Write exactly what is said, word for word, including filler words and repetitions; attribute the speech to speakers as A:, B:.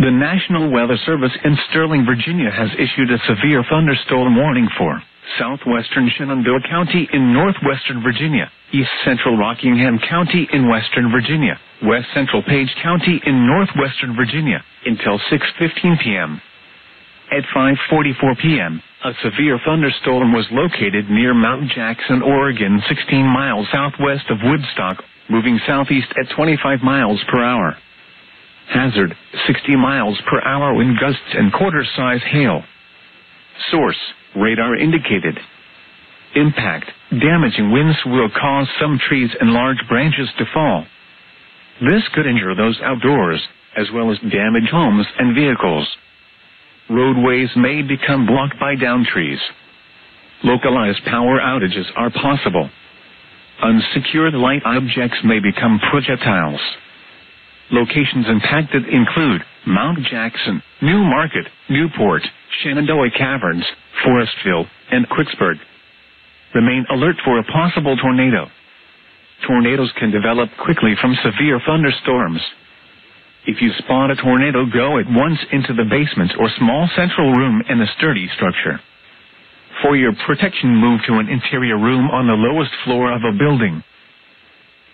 A: The National Weather Service in Sterling, Virginia has issued a severe thunderstorm warning for southwestern Shenandoah County in northwestern Virginia, east central Rockingham County in western Virginia, west central Page County in northwestern Virginia, until six fifteen p m At five forty-four p m, a severe thunderstorm was located near Mount Jackson, Oregon, sixteen miles southwest of Woodstock, moving southeast at twenty-five miles per hour. Hazard, sixty miles per hour wind gusts and quarter-size hail. Source, radar indicated. Impact, damaging winds will cause some trees and large branches to fall. This could injure those outdoors, as well as damage homes and vehicles. Roadways may become blocked by downed trees. Localized power outages are possible. Unsecured light objects may become projectiles. Locations impacted include Mount Jackson, New Market, Newport, Shenandoah Caverns, Forestville, and Quicksburg. Remain alert for a possible tornado. Tornadoes can develop quickly from severe thunderstorms. If you spot a tornado, go at once into the basement or small central room in a sturdy structure. For your protection, move to an interior room on the lowest floor of a building.